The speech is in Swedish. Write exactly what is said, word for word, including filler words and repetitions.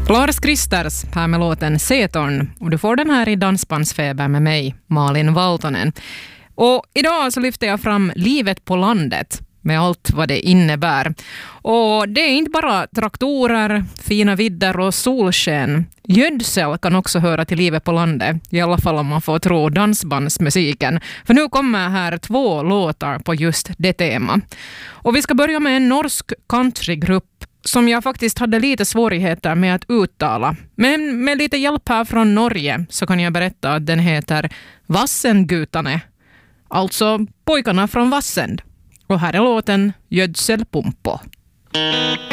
Lars Kristers här med låten Setorn, och du får den här i Dansbandsfeber med mig, Malin Valtonen. Och idag så lyfter jag fram livet på landet med allt vad det innebär. Och det är inte bara traktorer, fina vidder och solsken. Gödsel kan också höra till livet på landet, i alla fall om man får tro dansbandsmusiken. För nu kommer här två låtar på just det tema. Och vi ska börja med en norsk countrygrupp som jag faktiskt hade lite svårigheter med att uttala. Men med lite hjälp här från Norge så kan jag berätta att den heter Vassendgutane. Alltså pojkarna från Vassend. Och här är låten Gödselpumpo.